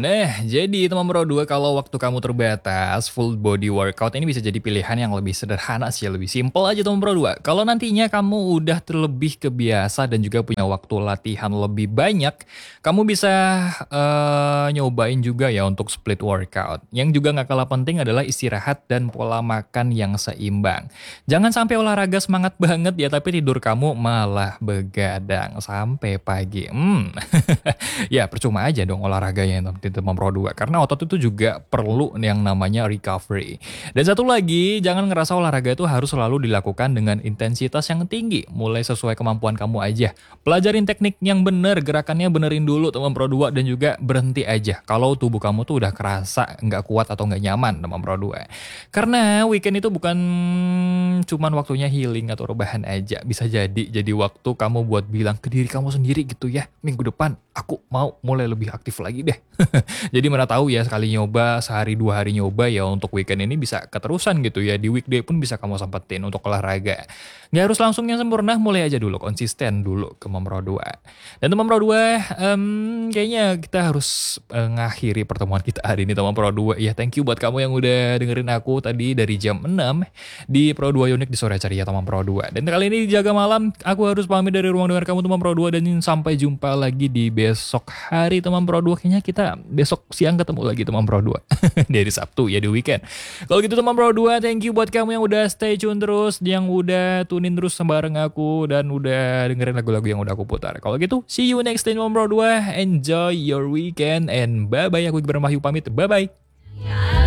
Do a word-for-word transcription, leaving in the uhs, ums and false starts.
Nah, jadi teman Pro dua kalau waktu kamu terbatas, full body workout ini bisa jadi pilihan yang lebih sederhana sih, lebih simple aja teman Pro dua. Kalau nantinya kamu udah terlebih kebiasa dan juga punya waktu latihan lebih banyak, kamu bisa eh, nyobain juga ya untuk split workout. Yang juga nggak kalah penting adalah istirahat dan pola makan yang seimbang. Jangan sampai olahraga semangat banget ya, tapi tidur kamu malah begadang sampai pagi. Hmm. Ya, percuma aja dong olahraganya nanti teman Pro dua karena otot itu juga perlu yang namanya recovery. Dan satu lagi, jangan ngerasa olahraga itu harus selalu dilakukan dengan intensitas yang tinggi, mulai sesuai kemampuan kamu aja. Pelajarin teknik yang bener, gerakannya benerin dulu teman Pro dua dan juga berhenti aja kalau tubuh kamu tuh udah kerasa nggak kuat atau nggak nyaman teman Pro dua. Karena weekend itu bukan cuman waktunya healing atau rebahan aja, bisa jadi jadi waktu kamu buat bilang ke diri kamu sendiri gitu ya, minggu depan aku mau mulai lebih aktif lagi deh. Jadi mana tahu ya sekali nyoba, sehari dua hari nyoba ya untuk weekend ini bisa keterusan gitu ya. Di weekday pun bisa kamu sempetin untuk olahraga. Nggak harus langsung yang sempurna, mulai aja dulu, konsisten dulu ke Pro dua. Dan teman Pro dua, em, kayaknya kita harus eh, ngakhiri pertemuan kita hari ini teman Pro dua. Ya thank you buat kamu yang udah dengerin aku tadi dari jam enam di Pro dua Unik di sore ceria teman Pro dua. Dan kali ini jaga malam, aku harus pamit dari ruang dengar kamu teman Pro dua dan sampai jumpa lagi di besok hari teman Pro dua. Kayaknya kita besok siang ketemu lagi teman Pro dua. Dari Sabtu ya di weekend. Kalau gitu teman Pro dua, thank you buat kamu yang udah stay tune terus, yang udah tunin terus bareng aku dan udah dengerin lagu-lagu yang udah aku putar. Kalau gitu, see you next time teman Pro dua. Enjoy your weekend and bye-bye. Aku Iqbal Wahyu pamit. Bye-bye.